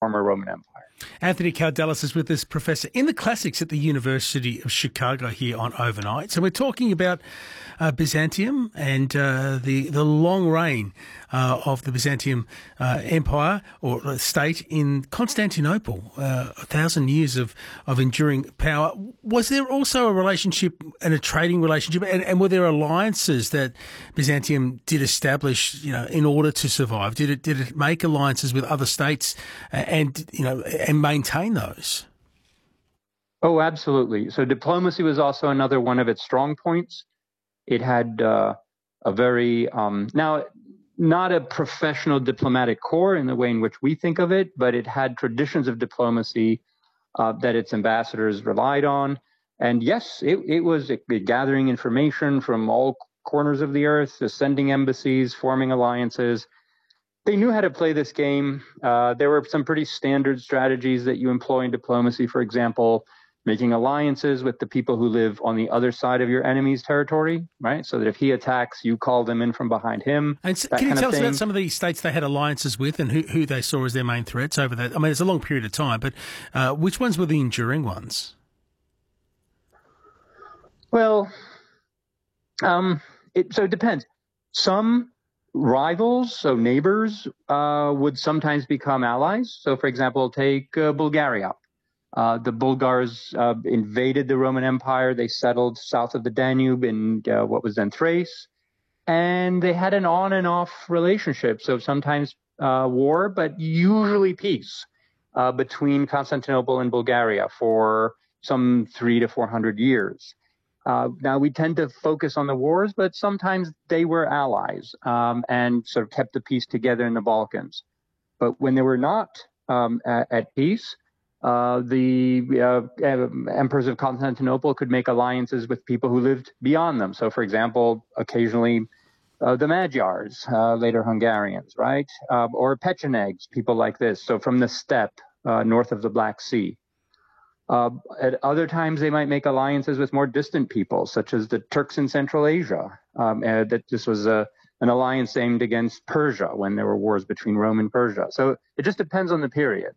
former Roman Empire. Anthony Kardelis is with us, Professor in the Classics at the University of Chicago here on Overnight. So we're talking about Byzantium and the long reign of the Byzantium Empire or state in Constantinople, 1,000 years of enduring power. Was there also a relationship and a trading relationship, and were there alliances that Byzantium did establish, in order to survive? Did it make alliances with other states and maintain those? Oh, absolutely. So diplomacy was also another one of its strong points. It had a very, now, not a professional diplomatic corps in the way in which we think of it, but it had traditions of diplomacy that its ambassadors relied on. And yes, it was gathering information from all corners of the earth, sending embassies, forming alliances. They knew how to play this game. There were some pretty standard strategies that you employ in diplomacy, for example, making alliances with the people who live on the other side of your enemy's territory, right? So that if he attacks, you call them in from behind him. And can you tell us about some of the states they had alliances with and who they saw as their main threats over that? I mean, it's a long period of time, but which ones were the enduring ones? Well, so it depends. Some rivals, so neighbors, would sometimes become allies. So, for example, take Bulgaria. The Bulgars invaded the Roman Empire. They settled south of the Danube in what was then Thrace. And they had an on and off relationship. So sometimes war, but usually peace between Constantinople and Bulgaria for some 300 to 400 years. Now, we tend to focus on the wars, but sometimes they were allies and sort of kept the peace together in the Balkans. But when they were not at peace, the emperors of Constantinople could make alliances with people who lived beyond them. So, for example, occasionally the Magyars, later Hungarians, right? Or Pechenegs, people like this. So from the steppe north of the Black Sea. At other times, they might make alliances with more distant people, such as the Turks in Central Asia. That this was an alliance aimed against Persia when there were wars between Rome and Persia. So it just depends on the period.